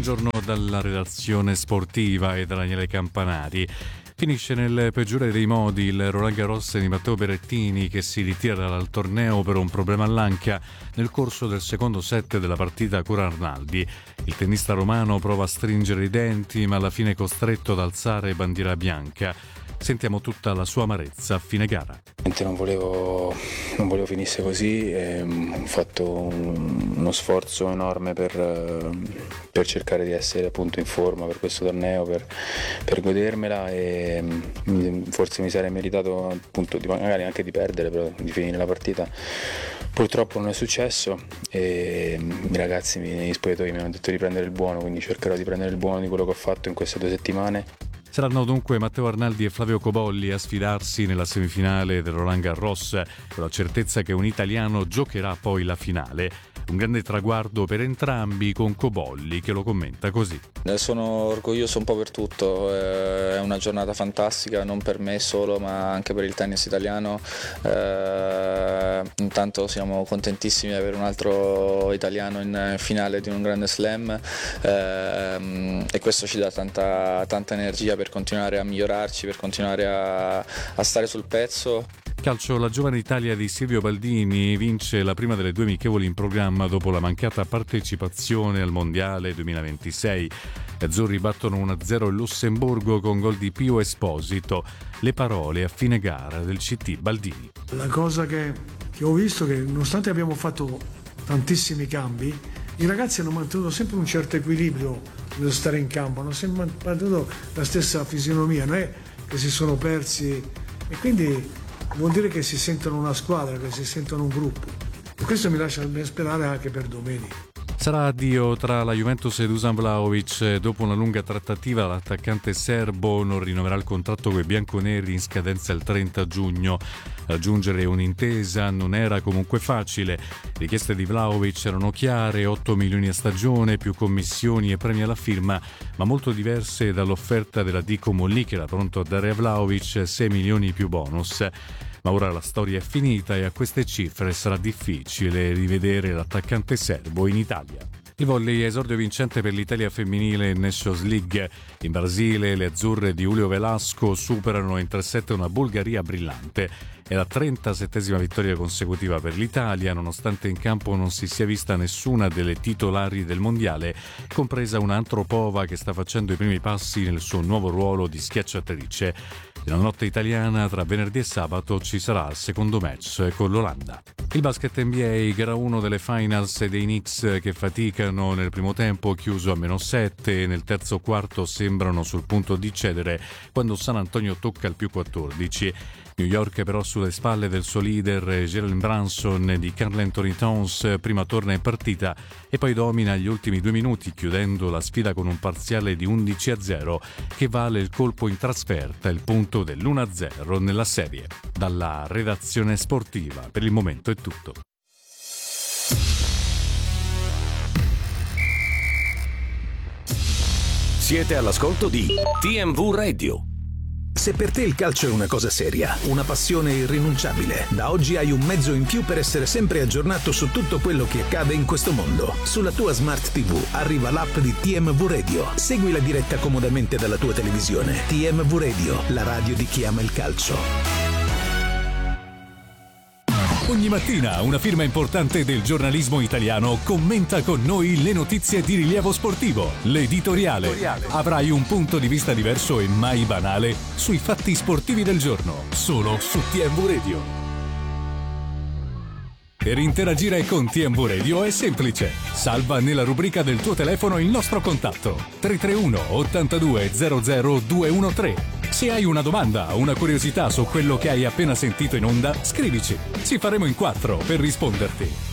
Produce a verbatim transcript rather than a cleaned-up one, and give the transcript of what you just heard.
Buongiorno dalla redazione sportiva e da Daniele Campanari. Finisce nel peggiore dei modi il Roland Garros di Matteo Berrettini, che si ritira dal torneo per un problema all'anca nel corso del secondo set della partita con Arnaldi. Il tennista romano prova a stringere i denti, ma alla fine è costretto ad alzare bandiera bianca. Sentiamo tutta la sua amarezza a fine gara. Non volevo, non volevo finisse così, e ho fatto un, uno sforzo enorme per, per cercare di essere appunto in forma per questo torneo, per, per godermela, e forse mi sarei meritato appunto di, magari anche di perdere, però di finire la partita. Purtroppo non è successo e i ragazzi negli spogliatoi mi hanno detto di prendere il buono, quindi cercherò di prendere il buono di quello che ho fatto in queste due settimane. Saranno dunque Matteo Arnaldi e Flavio Cobolli a sfidarsi nella semifinale del Roland Garros, con la certezza che un italiano giocherà poi la finale. Un grande traguardo per entrambi, con Cobolli che lo commenta così. Sono orgoglioso un po' per tutto, è una giornata fantastica, non per me solo ma anche per il tennis italiano. Eh, intanto siamo contentissimi di avere un altro italiano in finale di un grande slam, eh, e questo ci dà tanta, tanta energia per continuare a migliorarci, per continuare a, a stare sul pezzo. Calcio, la giovane Italia di Silvio Baldini vince la prima delle due amichevoli in programma dopo la mancata partecipazione al Mondiale duemilaventisei. Gli azzurri battono uno a zero il Lussemburgo con gol di Pio Esposito. Le parole a fine gara del C T Baldini. La cosa che, che ho visto è che nonostante abbiamo fatto tantissimi cambi, i ragazzi hanno mantenuto sempre un certo equilibrio nello stare in campo, hanno sempre mantenuto la stessa fisionomia, non è che si sono persi, e quindi vuol dire che si sentono una squadra, che si sentono un gruppo, e questo mi lascia ben sperare anche per domenica. Sarà addio tra la Juventus e Dusan Vlahovic. Dopo una lunga trattativa l'attaccante serbo non rinnoverà il contratto con i bianconeri in scadenza il trenta giugno. Raggiungere un'intesa non era comunque facile. Le richieste di Vlahovic erano chiare: otto milioni a stagione più commissioni e premi alla firma, ma molto diverse dall'offerta della Dico Molli, che era pronto a dare a Vlahovic sei milioni più bonus. Ma ora la storia è finita e a queste cifre sarà difficile rivedere l'attaccante serbo in Italia. Il volley, esordio vincente per l'Italia femminile in Nations League. In Brasile le azzurre di Julio Velasco superano in tre sette una Bulgaria brillante. È la trentasettesima vittoria consecutiva per l'Italia, nonostante in campo non si sia vista nessuna delle titolari del mondiale, compresa una Antropova che sta facendo i primi passi nel suo nuovo ruolo di schiacciatrice. Nella notte italiana, tra venerdì e sabato, ci sarà il secondo match con l'Olanda. Il basket N B A, gara uno delle finals dei Knicks che faticano nel primo tempo, chiuso a meno sette, e nel terzo quarto sembrano sul punto di cedere quando San Antonio tocca il più quattordici. New York però sulle spalle del suo leader Jalen Brunson di Karl Anthony Towns prima torna in partita e poi domina gli ultimi due minuti, chiudendo la sfida con un parziale di undici a zero che vale il colpo in trasferta, il punto dell'uno a zero nella serie. Dalla redazione sportiva per il momento è tutto. Siete all'ascolto di T M V Radio. Se per te il calcio è una cosa seria, una passione irrinunciabile, da oggi hai un mezzo in più per essere sempre aggiornato su tutto quello che accade in questo mondo. Sulla tua Smart T V arriva l'app di T M V Radio. Segui la diretta comodamente dalla tua televisione. T M V Radio, la radio di chi ama il calcio. Ogni mattina una firma importante del giornalismo italiano commenta con noi le notizie di rilievo sportivo. L'editoriale. Avrai un punto di vista diverso e mai banale sui fatti sportivi del giorno, solo su T M V Radio. Per interagire con T M V Radio è semplice. Salva nella rubrica del tuo telefono il nostro contatto tre tre uno ottantadue zero zero due uno tre. Se hai una domanda o una curiosità su quello che hai appena sentito in onda, scrivici. Ci faremo in quattro per risponderti.